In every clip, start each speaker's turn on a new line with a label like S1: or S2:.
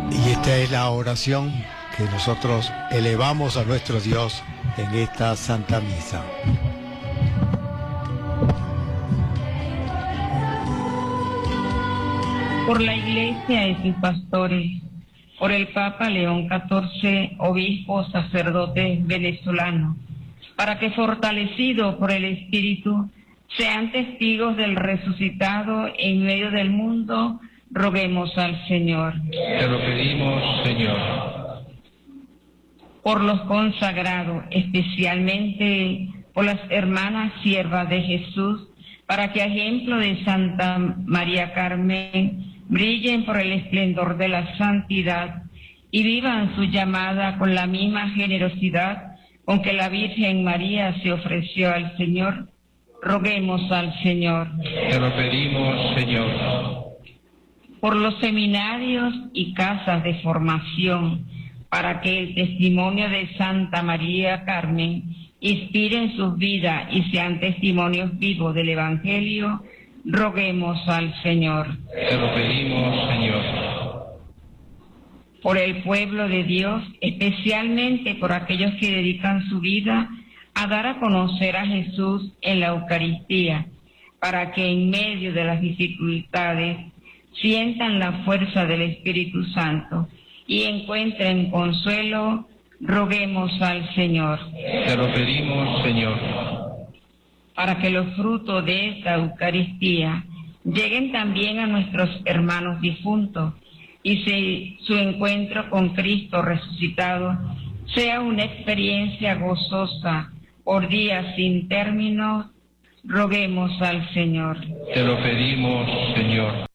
S1: Y esta es la oración que nosotros elevamos a nuestro Dios en esta Santa Misa.
S2: Por la Iglesia y sus pastores, por el Papa León XIV, obispos, sacerdotes venezolanos, para que fortalecidos por el Espíritu sean testigos del resucitado en medio del mundo, roguemos al Señor.
S3: Te lo pedimos, Señor.
S2: Por los consagrados, especialmente por las hermanas siervas de Jesús, para que a ejemplo de Santa María Carmen brillen por el esplendor de la santidad y vivan su llamada con la misma generosidad con que la Virgen María se ofreció al Señor, roguemos al Señor.
S3: Te lo pedimos, Señor.
S2: Por los seminarios y casas de formación, para que el testimonio de Santa María Carmen inspire en sus vidas y sean testimonios vivos del Evangelio, roguemos al Señor.
S3: Te lo pedimos, Señor.
S2: Por el pueblo de Dios, especialmente por aquellos que dedican su vida a dar a conocer a Jesús en la Eucaristía, para que en medio de las dificultades sientan la fuerza del Espíritu Santo y encuentren consuelo, roguemos al Señor.
S3: Te lo pedimos, Señor.
S2: Para que los frutos de esta Eucaristía lleguen también a nuestros hermanos difuntos y su encuentro con Cristo resucitado sea una experiencia gozosa por días sin término, roguemos al Señor.
S3: Te lo pedimos, Señor.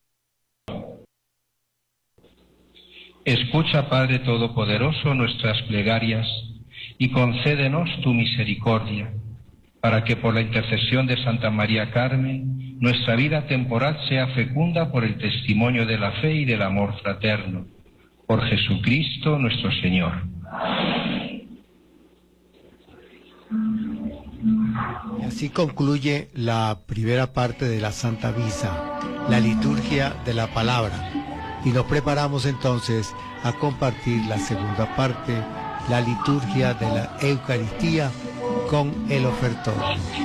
S3: Escucha, Padre Todopoderoso, nuestras plegarias y concédenos tu misericordia, para que por la intercesión de Santa María Carmen, nuestra vida temporal sea fecunda por el testimonio de la fe y del amor fraterno. Por Jesucristo nuestro Señor.
S1: Y así concluye la primera parte de la Santa Misa, la liturgia de la palabra. Y nos preparamos entonces a compartir la segunda parte, la liturgia de la Eucaristía con el ofertorio.